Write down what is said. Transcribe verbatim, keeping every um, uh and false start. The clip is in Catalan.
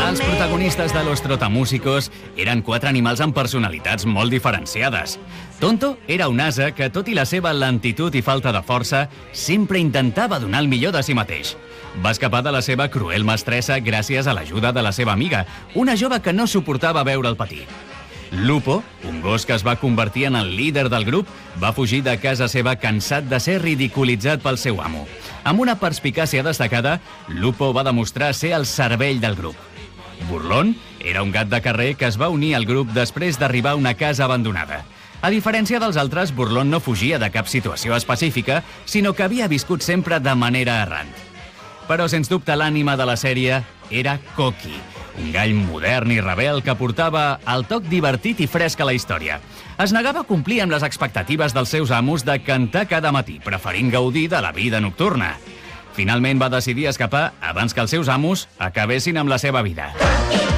Els protagonistes de Los Trotamúsicos eren quatre animals amb personalitats molt diferenciades. Tonto era un ase que, tot i la seva lentitud i falta de força, sempre intentava donar el millor de si mateix. Va escapar de la seva cruel mestressa gràcies a l'ajuda de la seva amiga, una jove que no suportava veure el patir. Lupo, un gos que es va convertir en el líder del grup, va fugir de casa seva cansat de ser ridiculitzat pel seu amo. Amb una perspicàcia destacada, Lupo va demostrar ser el cervell del grup. Burlón era un gat de carrer que es va unir al grup després d'arribar a una casa abandonada. A diferència dels altres, Burlón no fugia de cap situació específica, sinó que havia viscut sempre de manera errant. Però, sens dubte, l'ànima de la sèrie era Coqui, un gall modern i rebel que portava el toc divertit i fresc a la història. Es negava a complir amb les expectatives dels seus amos de cantar cada matí, preferint gaudir de la vida nocturna. Finalment va decidir escapar abans que els seus amos acabessin amb la seva vida.